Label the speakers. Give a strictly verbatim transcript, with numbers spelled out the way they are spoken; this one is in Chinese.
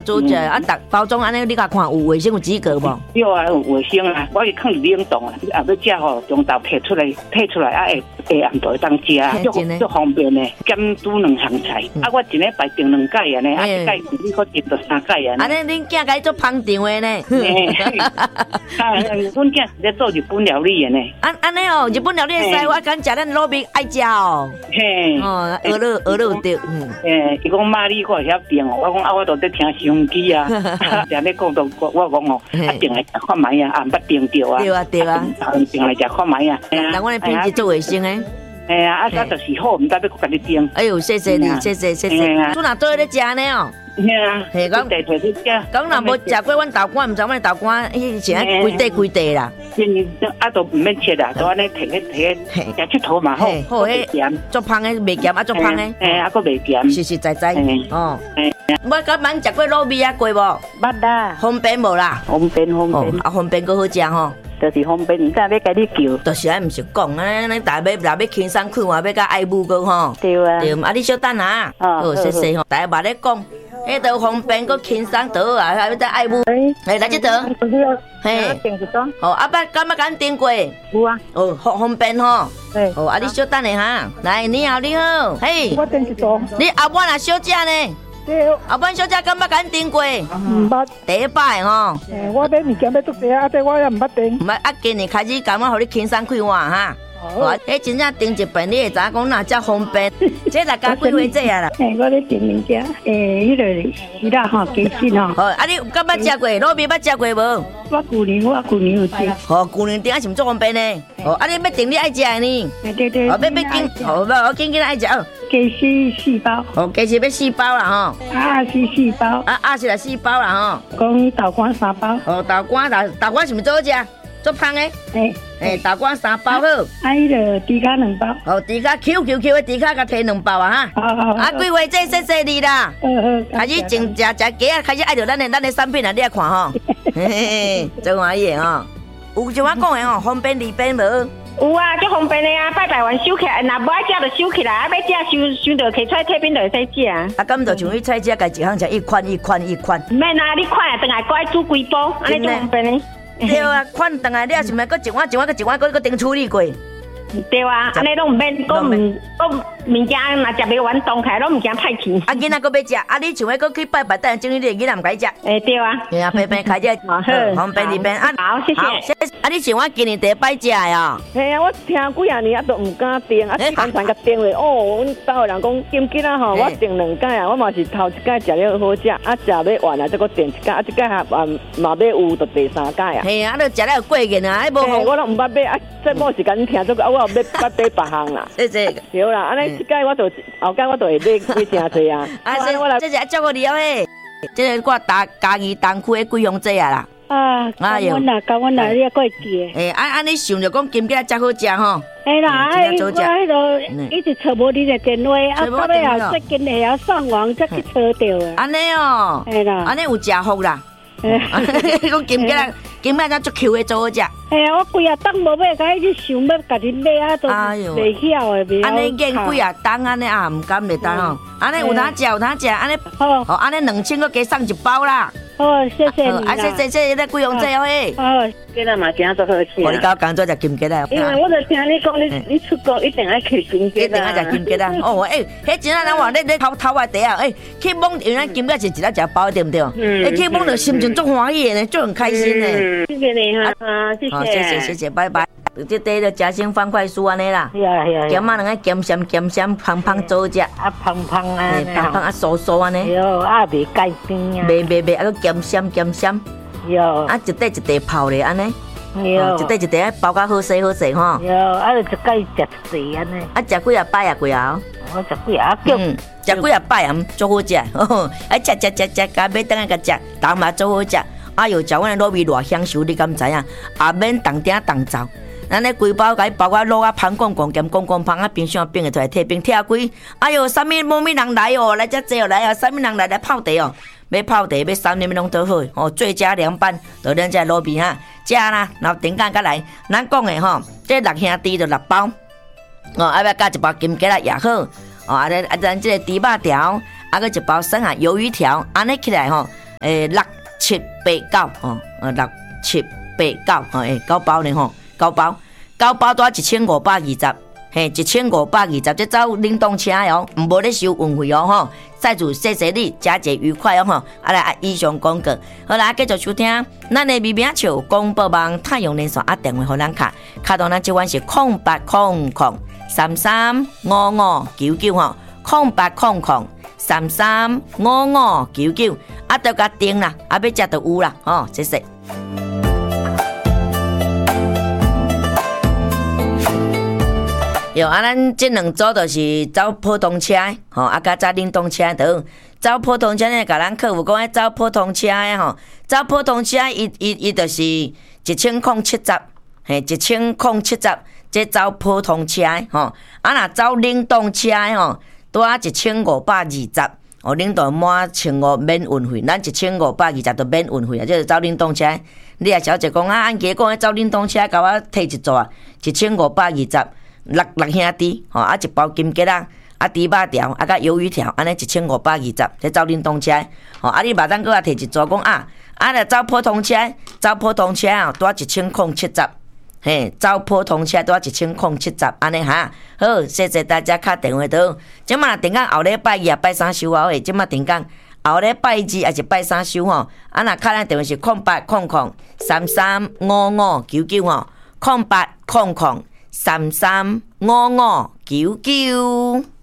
Speaker 1: 做者啊，逐包装安尼，你甲看有卫生有及格无？
Speaker 2: 有啊，有卫生啊，我去放入冷冻啊，啊要食吼，中昼摕出来，摕出来啊，会会暗顿当食啊，足足方便的，兼煮两项菜。啊，我一礼拜订两届啊呢，啊一届你可订到三届啊。
Speaker 1: 安尼恁囝家做捧场的呢？
Speaker 2: 啊，阮囝是在做日本料理的呢。
Speaker 1: 安安尼哦，日本料理会使，我敢食咱老面爱食哦。
Speaker 2: 嘿，
Speaker 1: 哦，鹅肉鹅肉对，嗯。
Speaker 2: 诶，伊讲妈你我会晓订哦，我讲啊，我都在听收音机啊，常咧讲到我我讲哦，啊订来食看卖啊，啊毋捌订着啊。
Speaker 1: 对啊对啊，
Speaker 2: 订来食看卖啊。
Speaker 1: 但阮的品质做卫生诶。
Speaker 2: 哎呀，啊，啊，就是好，毋知要搁家己订。
Speaker 1: 哎呦，谢谢你，谢谢谢谢。做哪做咧食呢哦？
Speaker 2: 嘿啊，
Speaker 1: 嘿，讲
Speaker 2: 地地去食。
Speaker 1: 讲若无食过阮豆干，毋知阮豆干以前规地规地啦。
Speaker 2: 啊，都毋免切啦，都安尼摕去摕去食佚佗嘛好。
Speaker 1: 好迄咸，足芳诶，袂咸啊，足芳诶。
Speaker 2: 嘿，啊，佫袂咸。
Speaker 1: 实实在在。哦。我甲蛮食过卤味啊，过无？
Speaker 2: 捌啦。方
Speaker 1: 便无啦？
Speaker 2: 方便方便。
Speaker 1: 啊，方便佫好食吼。
Speaker 2: 就是方便，唔知要甲你叫。
Speaker 1: 就是安，毋是讲啊，咱大要若要轻松看话，要甲爱母个吼。
Speaker 2: 对啊。
Speaker 1: 对，啊，你小等啊。好，谢谢吼。大家捌咧讲，迄都方便佫轻松倒啊，还要再爱母。哎，来这倒。嘿。
Speaker 2: 订一张。
Speaker 1: 哦，阿爸敢捌敢订过？
Speaker 2: 有啊。
Speaker 1: 哦，方方便吼。
Speaker 2: 对。
Speaker 1: 哦，啊，你小等下哈。来，你好，你好。嘿。
Speaker 2: 我订一张。
Speaker 1: 你阿晚啊小姐呢？阿本小姐敢捌敢订过？
Speaker 2: 毋捌，
Speaker 1: 第一摆吼。
Speaker 2: 诶，我买物件要做第啊，这我也毋捌订。
Speaker 1: 毋捌，啊，今年开始感觉互你轻松快活哈。哦，迄真正订一遍，你会知讲哪遮方便。这大家几岁这啊啦？
Speaker 2: 诶，我咧订物件，诶，迄个鱼啦吼，鸡翅吼。
Speaker 1: 好，啊，你敢捌食过？卤味捌食过无？
Speaker 2: 我旧年我旧年有食。
Speaker 1: 好，旧年订啊是毋足方便呢。哦，啊，你要订你爱食的呢？
Speaker 2: 对对。
Speaker 1: 哦，要要紧，哦，无，我紧紧爱食哦。
Speaker 2: 鸡翅四包。
Speaker 1: 哦，鸡翅要四包啦吼。
Speaker 2: 啊是四包。
Speaker 1: 啊啊是来四包啦
Speaker 2: 吼。讲豆干三包。哦，
Speaker 1: 豆干豆豆干是毋做好食？做芳诶，诶诶，豆干三包好，
Speaker 2: 啊，迄个猪脚两包，
Speaker 1: 哦，猪脚 Q Q Q 的猪脚，甲摕两包啊哈，好好，啊，几位这谢谢你啦，好好，开始种食食鸡啊，开始爱着咱的咱的产品啊，你来看吼，嘿嘿嘿，真欢喜吼，有像我讲的吼，方便利便无？
Speaker 3: 有啊，足方便的啊，拜拜完收起来，若无爱食就收起来，啊，要食收收着摕出来退冰就会使食啊。
Speaker 1: 啊，咁就像你菜食，家一项食一款一款一款。
Speaker 3: 唔免啊，你款啊，等下搁爱煮几包，安尼足方便的。
Speaker 1: 对啊，款等下你也是咪搁一碗一碗搁一碗搁搁顶处理过？
Speaker 3: 对啊，安尼拢唔免，搁唔搁物件若食袂完冻起来，拢物件歹去。
Speaker 1: 啊，囡仔搁要食，啊，你像要搁去拜拜，等下整你的囡仔唔该食。
Speaker 3: 诶，对啊。
Speaker 1: 对啊，平平开只，好，方便利便啊。
Speaker 3: 好，谢谢。
Speaker 1: 啊，你像我今年第一摆食的哦。
Speaker 3: 系啊，我听几啊年啊都唔敢订，啊常常甲订咧。哦，阮兜人讲金桔啊吼，我订两届啊，我嘛是头一届食了好食，啊食要完啊，再搁订一届，啊一届还嘛嘛要有到第三届啊。
Speaker 1: 系啊，你食了过瘾啊，还无好。
Speaker 3: 我拢唔捌买，啊这某是甲你听，这个啊我后尾捌买别项啦。
Speaker 1: 谢谢。
Speaker 3: 对啦，安尼即届我就后届我就会买买诚济啊。
Speaker 1: 啊，这我来，这是照顾你哦嘿。这个我大家己东区的贵阳节啊啦。
Speaker 2: 啊，感恩啦，感恩啦，你也过记诶。
Speaker 1: 诶，安安尼想着讲金桔才好食吼。
Speaker 2: 哎啦，哎，我迄个一直找无你的电话，啊，到尾啊，最近会晓上网才去找到啊。
Speaker 1: 安尼哦，
Speaker 2: 哎啦，
Speaker 1: 安尼有食福啦。讲金桔，金桔才足 Q 的做好食。
Speaker 2: 哎呀，我规啊当无买，甲去想要家己买啊，都袂晓诶，袂晓。
Speaker 1: 安尼见几啊当安尼啊，唔敢袂当吼。安尼有通食，有通食，安尼
Speaker 2: 好，
Speaker 1: 哦，安尼两千个加送一包啦。
Speaker 2: 好，谢谢你啦。
Speaker 1: 啊，谢谢谢谢，咧贵阳节哦嘿。
Speaker 2: 好，今仔嘛真做好吃。
Speaker 1: 我你搞工作食金桔啦。
Speaker 2: 因为我就听你讲，你你出国一定爱吃金桔啦。
Speaker 1: 一定爱食金桔啦。哦，诶，迄真啊，人话咧咧偷偷啊地啊，诶，去摸原来金桔是一粒食包对不对？嗯。诶，去摸着心情足欢喜的呢，足很开心呢。
Speaker 2: 谢谢你哈，啊，谢谢。
Speaker 1: 好，谢谢谢谢，拜拜。这底就食成方块酥安尼啦。
Speaker 2: 是啊是啊。
Speaker 1: 咸啊，两个咸咸咸咸胖胖做食。
Speaker 2: 啊胖胖啊。
Speaker 1: 胖胖啊酥酥安尼。
Speaker 2: 哟，啊袂改变啊。
Speaker 1: 袂袂袂，啊个咸咸咸咸。
Speaker 2: 哟。啊
Speaker 1: 一块一块泡咧安尼。
Speaker 2: 哟。
Speaker 1: 一块一块包甲好势好势吼。
Speaker 2: 哟，啊就一摆食一安尼。
Speaker 1: 啊食几啊摆啊几啊？
Speaker 2: 我食几啊叫。
Speaker 1: 嗯，食几啊摆啊，足好食。啊食食食食，甲尾等下甲食，当嘛足好食。哎呦，食阮的卤味偌享受，你敢知影？也免动鼎动灶。咱咧规包甲包括卤啊香公公兼公公芳啊，冰箱冰个出来退冰拆开。哎呦，啥物某物人来哦，来遮济哦来哦，啥物人来来泡茶哦，要泡茶要三年拢都好哦，最佳凉拌就咱遮卤味哈，食啦，然后顶间甲来，咱讲的吼，这六兄弟就六包哦，啊要加一包金桔啦也好哦，啊咱啊咱这个猪肉条，啊个一包生啊鱿鱼条，安尼起来吼， 诶六七八九吼，呃六七八九吼，诶九包呢吼，九包九包多一千五百二十。嘿，一千五百二十，这走冷冻车哦，无咧收运费哦吼。赛主谢谢你，佳节愉快哦吼。啊来，以上广告，好啦，继续收听咱的微名笑广播网太阳连线啊，电话互咱卡，卡到咱即款是空八空空三三五五九九吼，空八空空三三五五九九，啊都甲订啦，啊要食就有啦，吼，谢谢。有啊，咱这两组就是走普通车，吼，啊，甲走冷冻车等。走普通车呢，甲咱客户讲爱走普通车的吼，走普通车伊伊伊就是一千空七十，嘿，一千空七十，这走普通车吼。啊，若走冷冻车吼，多啊一千五百二十，哦，冷冻满千五免运费，咱一千五百二十就免运费啊，这是走冷冻车。你啊，小姐讲啊，按家讲走冷冻车，甲我摕一组啊，一千五百二十。六六兄弟，吼啊一包金桔啊，啊猪肉条，啊甲鱿鱼条，安尼一千五百二十，这走冷冻车，吼啊你马上搁啊摕一组讲啊，啊若走普通车，走普通车啊，多一千空七十，嘿，走普通车多一千空七十，安尼哈，好，谢谢大家敲电话到，即马定讲后礼拜二啊拜三收后诶，即马定讲后礼拜二也是拜三收吼，啊若敲咱电话是空八空空三三五五九九吼，空八空空。三三五五九九。